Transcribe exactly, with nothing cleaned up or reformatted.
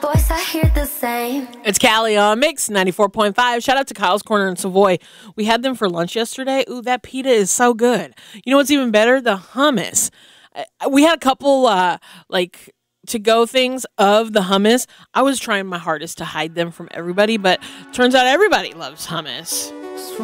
Voice, I hear the same. It's Callie on Mix ninety-four point five. Shout out to Kyle's Corner in Savoy. We had them for lunch yesterday. Ooh, that pita is so good. You know what's even better? The hummus. I- We had a couple, uh, like, to-go things of the hummus. I was trying my hardest to hide them from everybody, but turns out everybody loves hummus.